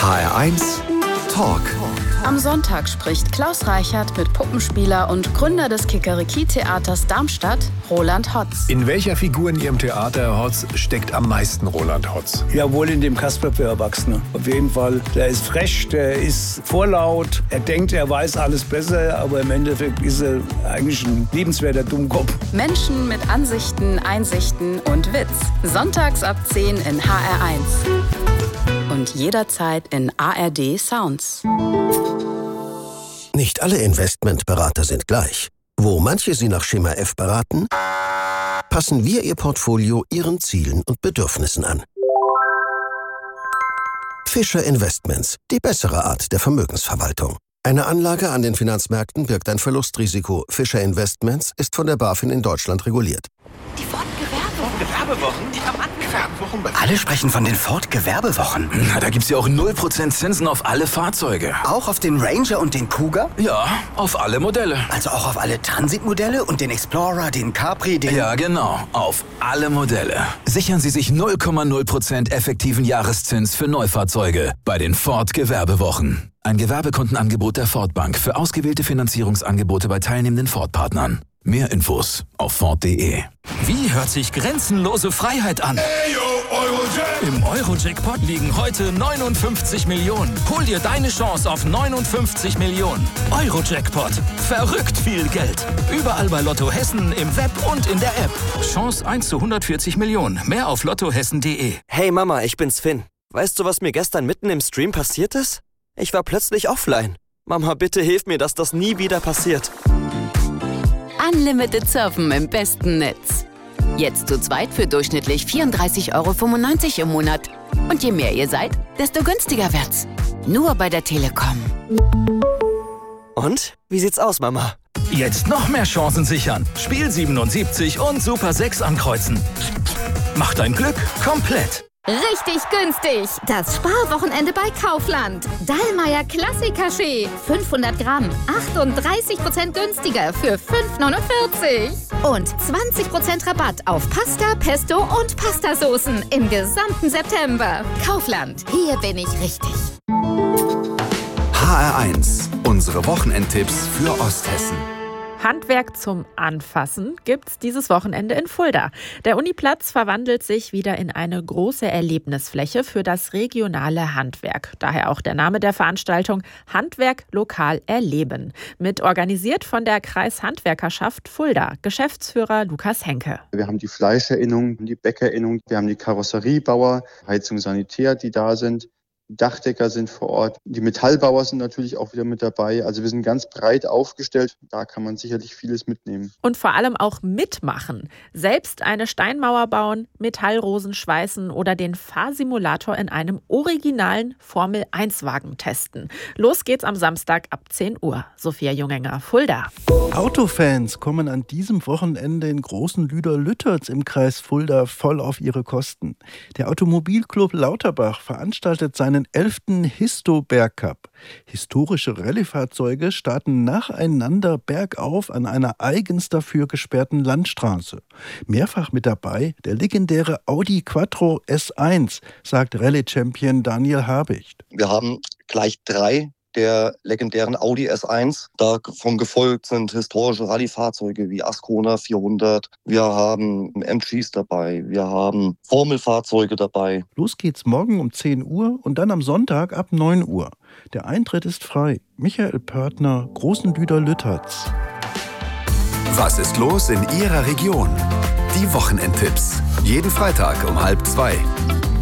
HR1 Talk. Am Sonntag spricht Klaus Reichert mit Puppenspieler und Gründer des Kikeriki-Theaters Darmstadt, Roland Hotz. In welcher Figur in Ihrem Theater, Herr Hotz, steckt am meisten Roland Hotz? Ja, wohl in dem Kasper für Erwachsene. Auf jeden Fall. Der ist frech, der ist vorlaut. Er denkt, er weiß alles besser, aber im Endeffekt ist er eigentlich ein liebenswerter Dummkopf. Menschen mit Ansichten, Einsichten und Witz. Sonntags ab 10 in HR1. Und jederzeit in ARD Sounds. Nicht alle Investmentberater sind gleich. Wo manche Sie nach Schema F beraten, passen wir Ihr Portfolio Ihren Zielen und Bedürfnissen an. Fischer Investments, die bessere Art der Vermögensverwaltung. Eine Anlage an den Finanzmärkten birgt ein Verlustrisiko. Fischer Investments ist von der BaFin in Deutschland reguliert. Die Ford-Gewerbewochen? Die haben angefangen. Alle sprechen von den Ford-Gewerbewochen. Na, da gibt's ja auch 0% Zinsen auf alle Fahrzeuge. Auch auf den Ranger und den Kuga? Ja, auf alle Modelle. Also auch auf alle Transitmodelle und den Explorer, den Capri, den... Ja, genau. Auf alle Modelle. Sichern Sie sich 0,0% effektiven Jahreszins für Neufahrzeuge bei den Ford-Gewerbewochen. Ein Gewerbekundenangebot der Ford Bank für ausgewählte Finanzierungsangebote bei teilnehmenden Ford-Partnern. Mehr Infos auf Ford.de. Wie hört sich grenzenlose Freiheit an? Im Euro-Jackpot liegen heute 59 Millionen. Hol dir deine Chance auf 59 Millionen. Euro-Jackpot. Verrückt viel Geld. Überall bei Lotto Hessen, im Web und in der App. Chance 1 zu 140 Millionen. Mehr auf lottohessen.de. Hey Mama, ich bin's Finn. Weißt du, was mir gestern mitten im Stream passiert ist? Ich war plötzlich offline. Mama, bitte hilf mir, dass das nie wieder passiert. Unlimited Surfen im besten Netz. Jetzt zu zweit für durchschnittlich 34,95 € im Monat. Und je mehr ihr seid, desto günstiger wird's. Nur bei der Telekom. Und? Wie sieht's aus, Mama? Jetzt noch mehr Chancen sichern. Spiel 77 und Super 6 ankreuzen. Mach dein Glück komplett. Richtig günstig! Das Sparwochenende bei Kaufland. Dallmayr Klassik-Kaffee. 500 Gramm. 38% günstiger für 5,49 €. Und 20% Rabatt auf Pasta, Pesto und Pastasoßen im gesamten September. Kaufland. Hier bin ich richtig. HR1. Unsere Wochenendtipps für Osthessen. Handwerk zum Anfassen gibt's dieses Wochenende in Fulda. Der Uniplatz verwandelt sich wieder in eine große Erlebnisfläche für das regionale Handwerk. Daher auch der Name der Veranstaltung Handwerk lokal erleben. Mit organisiert von der Kreishandwerkerschaft Fulda. Geschäftsführer Lukas Henke. Wir haben die Fleischerinnung, die Bäckerinnung, wir haben die Karosseriebauer, Heizung, Sanitär, die da sind. Dachdecker sind vor Ort. Die Metallbauer sind natürlich auch wieder mit dabei. Also wir sind ganz breit aufgestellt. Da kann man sicherlich vieles mitnehmen. Und vor allem auch mitmachen. Selbst eine Steinmauer bauen, Metallrosen schweißen oder den Fahrsimulator in einem originalen Formel-1-Wagen testen. Los geht's am Samstag ab 10 Uhr. Sophia Jungenger, Fulda. Autofans kommen an diesem Wochenende in Großen Lüder-Lütterz im Kreis Fulda voll auf ihre Kosten. Der Automobilclub Lauterbach veranstaltet seinen 11. Histo-Bergcup. Historische Rallyefahrzeuge starten nacheinander bergauf an einer eigens dafür gesperrten Landstraße. Mehrfach mit dabei der legendäre Audi Quattro S1, sagt Rallye-Champion Daniel Habicht. Wir haben gleich 3 der legendären Audi S1. Davon gefolgt sind historische Rallye-Fahrzeuge wie Ascona 400. Wir haben MGs dabei. Wir haben Formelfahrzeuge dabei. Los geht's morgen um 10 Uhr und dann am Sonntag ab 9 Uhr. Der Eintritt ist frei. Michael Pörtner, Großen Lüder-Lütterz. Was ist los in Ihrer Region? Die Wochenendtipps. Jeden Freitag um 1:30.